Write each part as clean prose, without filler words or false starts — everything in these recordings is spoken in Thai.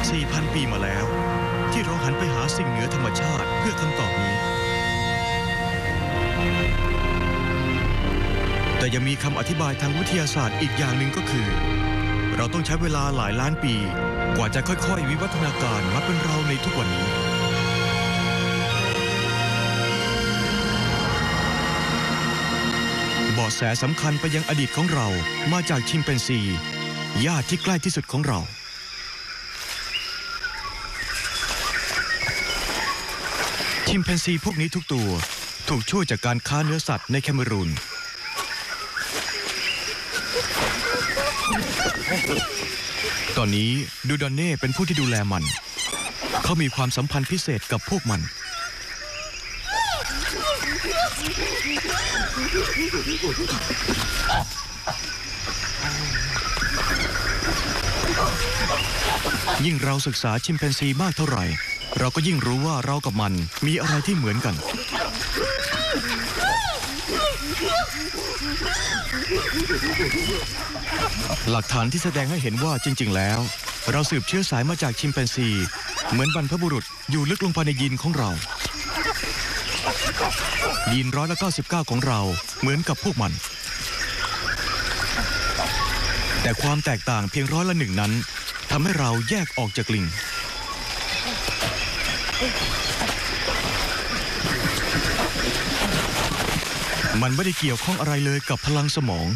4,000 ปีมาแล้วที่เราหันไปหาสิ่งเหนือธรรมชาติเพื่อคำตอบนี้แต่ยังมีคำอธิบายทางวิทยาศาสตร์อีกอย่างหนึ่งก็คือเราต้องใช้เวลาหลายล้านปีกว่าจะค่อยๆวิวัฒนาการมาเป็นเราในทุกวันนี้เบาะแสสำคัญไปยังอดีตของเรามาจากชิมแปนซีญาติที่ใกล้ที่สุดของเราชิมแปนซีพวกนี้ทุกตัวถูกช่วยจากการค้าเนื้อสัตว์ในแคเมรูนตอนนี้ดูดอนเน่เป็นผู้ที่ดูแลมันเขามีความสัมพันธ์พิเศษกับพวกมันยิ่งเราศึกษาชิมแปนซีมากเท่าไหร่เราก็ยิ่งรู้ว่าเรากับมันมีอะไรที่เหมือนกันหลักฐานที่แสดงให้เห็นว่าจริงๆแล้วเราสืบเชื้อสายมาจากชิมแปนซีเหมือนบรรพบุรุษอยู่ลึกลงไปในยีนของเรายีน99%ของเราเหมือนกับพวกมันแต่ความแตกต่างเพียง1%นั้นทำให้เราแยกออกจากลิงมันไม่ได้เกี่ยวข้องอะไรเลยกับพลังสมอง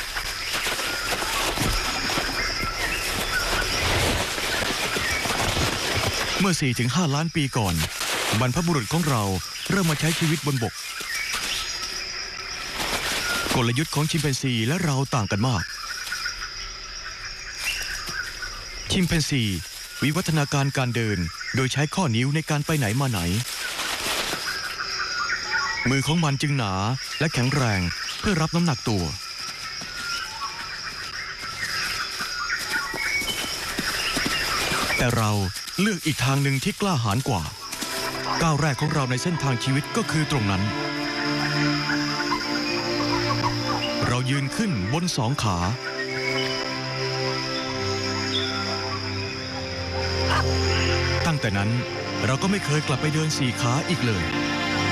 เมื่อ 4-5 ล้านปีก่อนบรรพบุรุษของเราเริ่มมาใช้ชีวิตบนบกกลยุทธ์ของชิมแปนซีและเราต่างกันมากชิมแปนซีวิวัฒนาการการเดินโดยใช้ข้อนิ้วในการไปไหนมาไหนมือของมันจึงหนาและแข็งแรงเพื่อรับน้ำหนักตัวแต่เราเลือกอีกทางหนึ่งที่กล้าหาญกว่าก้าวแรกของเราในเส้นทางชีวิตก็คือตรงนั้นเรายืนขึ้นบน2 ขาตั้งแต่นั้นเราก็ไม่เคยกลับไปเดิน4 ขาอีกเลย